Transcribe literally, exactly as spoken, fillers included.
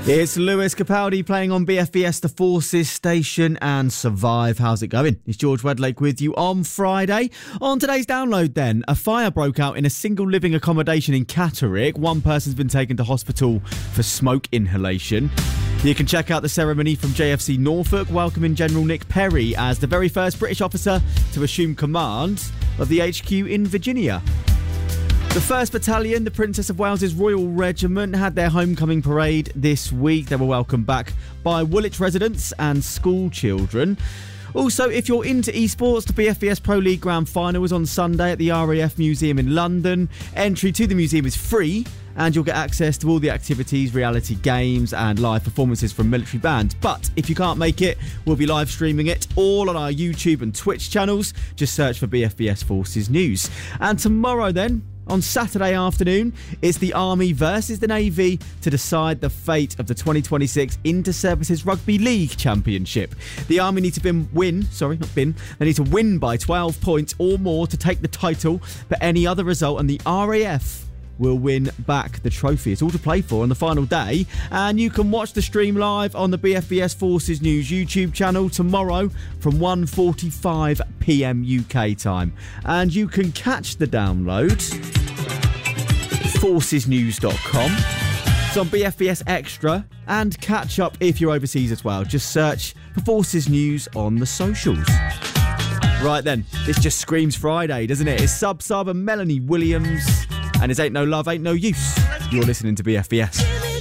It's Lewis Capaldi playing on B F B S, the Forces Station, and Survive. How's it going? It's George Wedlake with you on Friday. On today's download then, a fire broke out in a single living accommodation in Catterick. One person's been taken to hospital for smoke inhalation. You can check out the ceremony from J F C Norfolk, welcoming General Nick Perry as the very first British officer to assume command of the H Q in Virginia. The first Battalion, the Princess of Wales's Royal Regiment, had their homecoming parade this week. They were welcomed back by Woolwich residents and school children. Also, if you're into esports, the B F B S Pro League Grand Final was on Sunday at the R A F Museum in London. Entry to the museum is free, and you'll get access to all the activities, reality games, and live performances from military bands. But if you can't make it, we'll be live streaming it all on our YouTube and Twitch channels. Just search for B F B S Forces News. And tomorrow then, on Saturday afternoon, it's the Army versus the Navy to decide the fate of the twenty twenty-six Inter-Services Rugby League Championship. The Army need to bin, win, sorry, not bin, they need to win by twelve points or more to take the title, but any other result and the R A F will win back the trophy. It's all to play for on the final day, and you can watch the stream live on the B F B S Forces News YouTube channel tomorrow from one forty-five p m U K time. And you can catch the download forces news dot com. It's on B F B S Extra, and catch up if you're overseas as well. Just search for Forces News on the socials. Right then, this just screams Friday, doesn't it? It's Sub Sub and Melanie Williams, and it Ain't No Love, Ain't No Use. You're listening to B F B S.